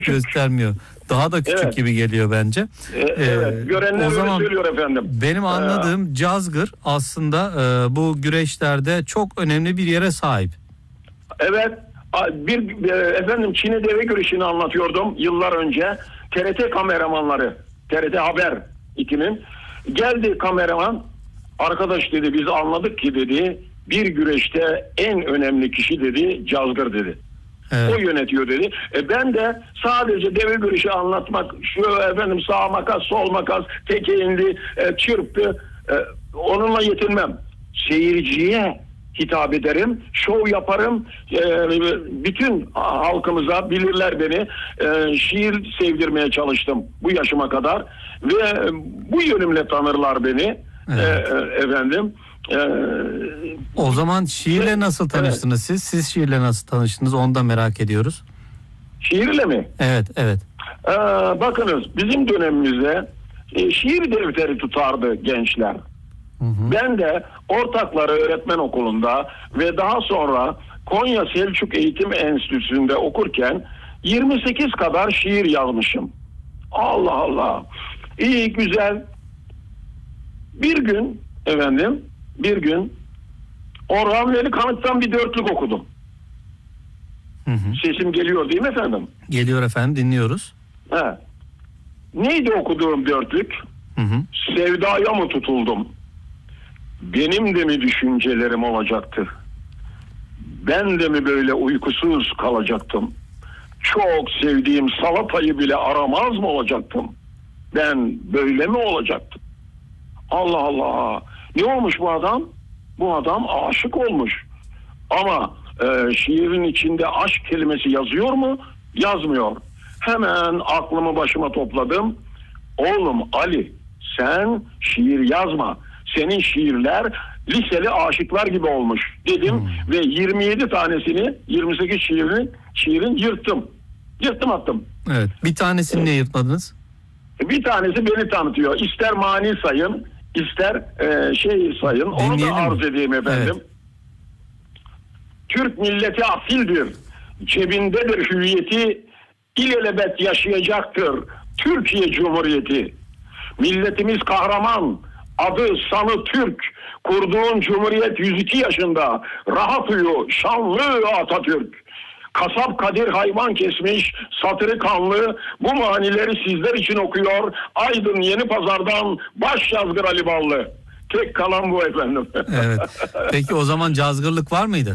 göstermiyor. Daha da küçük gibi geliyor bence. Evet, görenler o zaman öyle söylüyor efendim. Benim anladığım cazgır aslında bu güreşlerde çok önemli bir yere sahip. Evet, efendim Çin'e deve güreşini anlatıyordum yıllar önce. TRT kameramanları, TRT Haber 2'nin geldi kameraman, arkadaş dedi, biz anladık ki dedi, bir güreşte en önemli kişi dedi cazgır dedi. Evet. O yönetiyor dedi. Ben de sadece deve güreşi anlatmak, şu efendim sağ makas, sol makas, teke indi, çırptı, onunla yetinmem. Seyirciye hitap ederim, şov yaparım, bütün halkımıza, bilirler beni, şiir sevdirmeye çalıştım bu yaşıma kadar ve bu yönümle tanırlar beni. Evet. Efendim. O zaman şiirle nasıl tanıştınız siz? Siz şiirle nasıl tanıştınız? Onu da merak ediyoruz. Şiirle mi? Evet, evet. Bakınız bizim dönemimizde şiir defteri tutardı gençler. Ben de Ortakları Öğretmen Okulu'nda ve daha sonra Konya Selçuk Eğitim Enstitüsü'nde okurken 28 kadar şiir yazmışım. Allah Allah. İyi, güzel. Bir gün Orhan Veli Kanık'tan bir dörtlük okudum. Sesim geliyor değil mi efendim? Geliyor efendim, dinliyoruz. Neydi okuduğum dörtlük? Sevdaya mı tutuldum? Benim de mi düşüncelerim olacaktı? Ben de mi böyle uykusuz kalacaktım? Çok sevdiğim salatayı bile aramaz mı olacaktım? Ben böyle mi olacaktım? Allah Allah! Ne olmuş bu adam? Bu adam aşık olmuş. Ama şiirin içinde aşk kelimesi yazıyor mu? Yazmıyor. Hemen aklımı başıma topladım. Oğlum Ali, sen şiir yazma. Senin şiirler liseli aşıklar gibi olmuş dedim ve 27 tanesini, 28 şiirin yırttım. Yırttım attım. Evet. Bir tanesini niye yırtmadınız? Bir tanesi beni tanıtıyor. İster mani sayın, ister sayın. Onu da arz edeyim efendim. Evet. Türk milleti asildir. Cebindedir hüviyeti. İlelebet yaşayacaktır Türkiye Cumhuriyeti. Milletimiz kahraman. Adı sanı Türk. Kurduğun Cumhuriyet 102 yaşında. Rahat uyu şanlı Atatürk. Kasap Kadir hayvan kesmiş, satırı kanlı, bu manileri sizler için okuyor. Aydın Yeni Pazar'dan baş yazgır Ali Ballı. Tek kalan bu efendim. Evet. Peki o zaman cazgırlık var mıydı?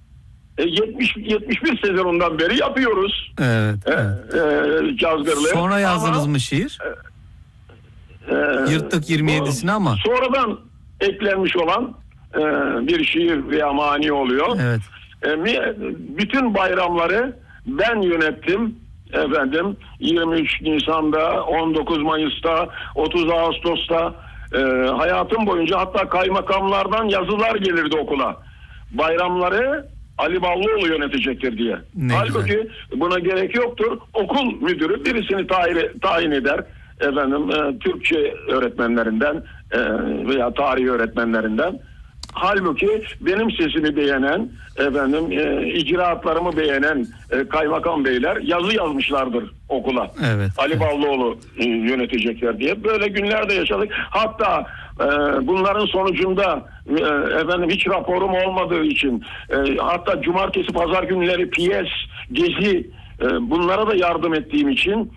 71 sezonundan beri yapıyoruz. Evet. Cazgırlığı. Sonra yazdınız mı şiir? Yırttık 27'sini ama. Sonradan eklenmiş olan bir şiir veya mani oluyor. Evet. Bütün bayramları ben yönettim efendim. 23 Nisan'da, 19 Mayıs'ta, 30 Ağustos'ta hayatım boyunca hatta kaymakamlardan yazılar gelirdi okula. Bayramları Ali Ballıoğlu yönetecektir diye. Halbuki buna gerek yoktur. Okul müdürü birisini tayin eder. Efendim Türkçe öğretmenlerinden veya tarih öğretmenlerinden. Halbuki benim sesimi beğenen, icraatlarımı beğenen kaymakam beyler yazı yazmışlardır okula. Evet. Ali Ballıoğlu yönetecekler diye. Böyle günler de yaşadık. Hatta bunların sonucunda hiç raporum olmadığı için hatta cumartesi pazar günleri piyes, gezi bunlara da yardım ettiğim için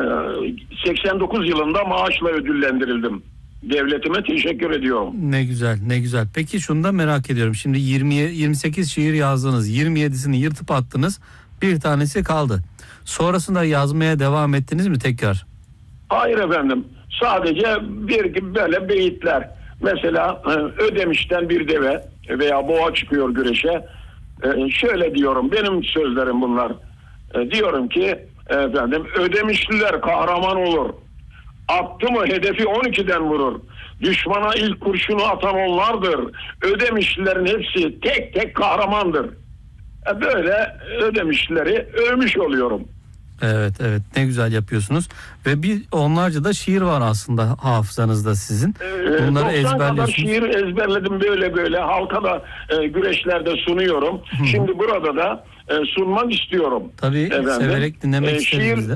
89 yılında maaşla ödüllendirildim. Devletime teşekkür ediyorum. Ne güzel, ne güzel. Peki şunu da merak ediyorum. Şimdi 28 şiir yazdınız. 27'sini yırtıp attınız. Bir tanesi kaldı. Sonrasında yazmaya devam ettiniz mi tekrar? Hayır efendim. Sadece böyle beyitler. Mesela Ödemiş'ten bir deve veya boğa çıkıyor güreşe. Şöyle diyorum. Benim sözlerim bunlar. Diyorum ki Ödemişliler kahraman olur. Attı mı hedefi 12'den vurur. Düşmana ilk kurşunu atan onlardır. Ödemişlilerin hepsi tek tek kahramandır. Böyle Ödemişlileri övmüş oluyorum. Evet, evet, ne güzel yapıyorsunuz ve bir onlarca da şiir var aslında hafızanızda sizin. Bunları 90 kadar ezberliyorsunuz. şiir ezberledim böyle halka da güreşlerde sunuyorum. Şimdi burada da sunmak istiyorum. Tabii, Efendim, severek dinlemek isteriz şiir biz de.